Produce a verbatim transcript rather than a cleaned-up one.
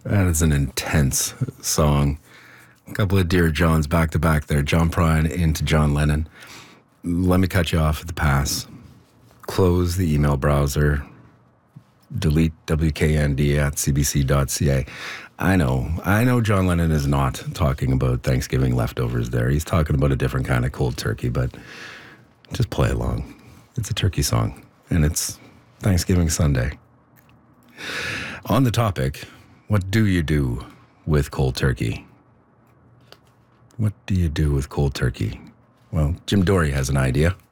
That is an intense song. A couple of Dear Johns back to back there. John Prine into John Lennon. Let me cut you off at the pass. Close the email browser. Delete W K N D at c b c dot c a. I know, I know John Lennon is not talking about Thanksgiving leftovers there. He's talking about a different kind of cold turkey, but just play along. It's a turkey song, and it's Thanksgiving Sunday. On the topic, what do you do with cold turkey? What do you do with cold turkey? Well, Jim Dory has an idea.